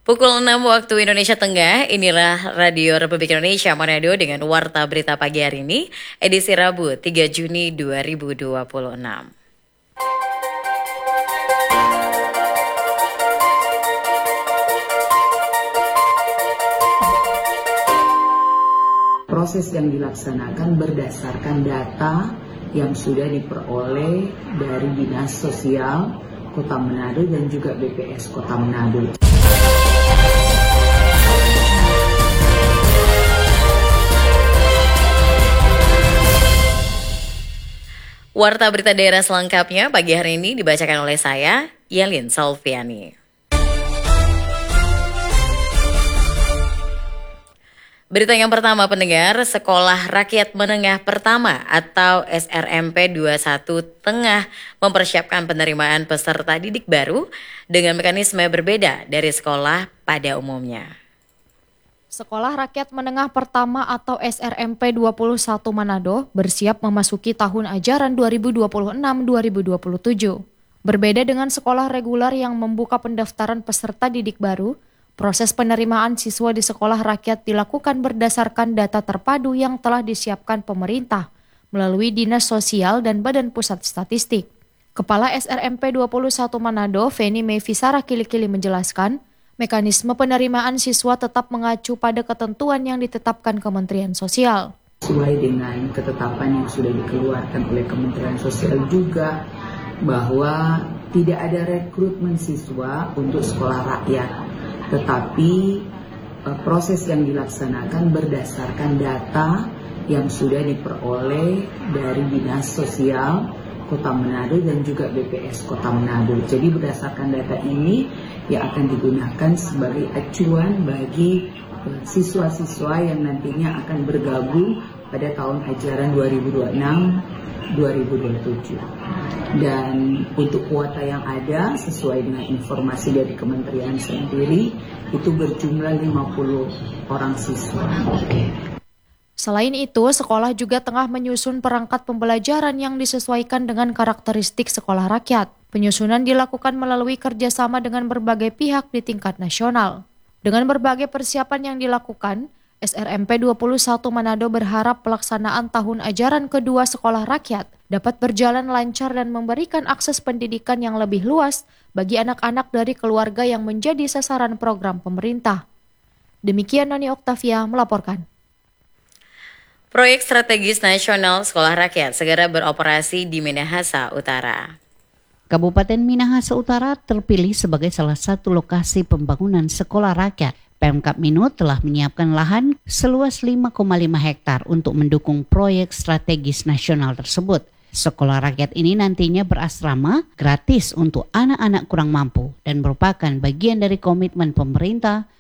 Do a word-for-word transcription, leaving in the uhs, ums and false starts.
Pukul enam waktu Indonesia Tengah, inilah Radio Republik Indonesia Manado dengan Warta Berita Pagi hari ini, edisi Rabu tiga Juni dua ribu dua puluh enam. Proses yang dilaksanakan berdasarkan data yang sudah diperoleh dari Dinas Sosial Kota Manado dan juga B P S Kota Manado. Warta berita daerah selengkapnya pagi hari ini dibacakan oleh saya, Yelin Salviani. Berita yang pertama pendengar, Sekolah Rakyat Menengah Pertama atau S R M P dua puluh satu tengah mempersiapkan penerimaan peserta didik baru dengan mekanisme berbeda dari sekolah pada umumnya. Sekolah Rakyat Menengah Pertama atau S R M P dua puluh satu Manado bersiap memasuki tahun ajaran dua ribu dua puluh enam dua ribu dua puluh tujuh. Berbeda dengan sekolah reguler yang membuka pendaftaran peserta didik baru, proses penerimaan siswa di sekolah rakyat dilakukan berdasarkan data terpadu yang telah disiapkan pemerintah melalui Dinas Sosial dan Badan Pusat Statistik. Kepala S R M P dua puluh satu Manado, Feni Mevisara Kili-Kili menjelaskan, mekanisme penerimaan siswa tetap mengacu pada ketentuan yang ditetapkan Kementerian Sosial. Sesuai dengan ketetapan yang sudah dikeluarkan oleh Kementerian Sosial juga bahwa tidak ada rekrutmen siswa untuk sekolah rakyat, tetapi eh, proses yang dilaksanakan berdasarkan data yang sudah diperoleh dari Dinas Sosial Kota Manado dan juga B P S Kota Manado. Jadi berdasarkan data ini yang akan digunakan sebagai acuan bagi uh, siswa-siswa yang nantinya akan bergabung pada tahun ajaran dua ribu dua puluh enam dua ribu dua puluh tujuh. Dan untuk kuota yang ada sesuai dengan informasi dari kementerian sendiri itu berjumlah lima puluh orang siswa. Oke. Selain itu, sekolah juga tengah menyusun perangkat pembelajaran yang disesuaikan dengan karakteristik sekolah rakyat. Penyusunan dilakukan melalui kerjasama dengan berbagai pihak di tingkat nasional. Dengan berbagai persiapan yang dilakukan, S R M P dua puluh satu Manado berharap pelaksanaan tahun ajaran kedua sekolah rakyat dapat berjalan lancar dan memberikan akses pendidikan yang lebih luas bagi anak-anak dari keluarga yang menjadi sasaran program pemerintah. Demikian Noni Oktavia melaporkan. Proyek strategis nasional Sekolah Rakyat segera beroperasi di Minahasa Utara. Kabupaten Minahasa Utara terpilih sebagai salah satu lokasi pembangunan sekolah rakyat. Pemkab Minu telah menyiapkan lahan seluas lima koma lima hektar untuk mendukung proyek strategis nasional tersebut. Sekolah rakyat ini nantinya berasrama gratis untuk anak-anak kurang mampu dan merupakan bagian dari komitmen pemerintah